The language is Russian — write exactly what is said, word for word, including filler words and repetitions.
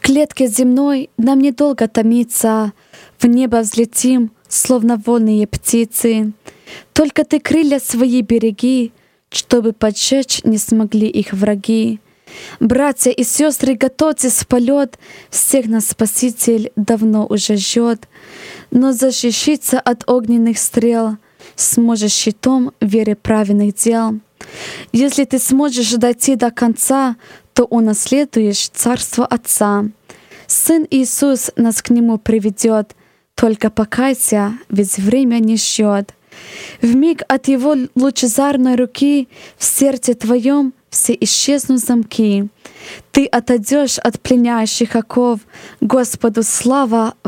клетке земной нам недолго томиться, в небо взлетим, словно вольные птицы. Только ты крылья свои береги, чтобы поджечь не смогли их враги. Братья и сестры, готовьтесь в полет, всех нас Спаситель давно уже ждет. Но защититься от огненных стрел сможешь щитом веры праведных дел. Если ты сможешь дойти до конца, то унаследуешь царство Отца. Сын Иисус нас к Нему приведет. Только покайся, ведь время не ждет. Вмиг от Его лучезарной руки в сердце твоем все исчезнут замки. Ты отойдешь от пленяющих оков. Господу слава!